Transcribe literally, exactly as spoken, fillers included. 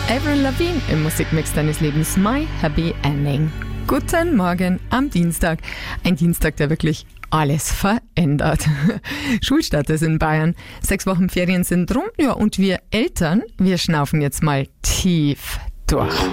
Avril Lavigne im Musikmix deines Lebens, My Happy Ending. Guten Morgen am Dienstag. Ein Dienstag, der wirklich alles verändert. Schulstart ist in Bayern. Sechs Wochen Ferien sind rum. Ja, und wir Eltern, wir schnaufen jetzt mal tief durch.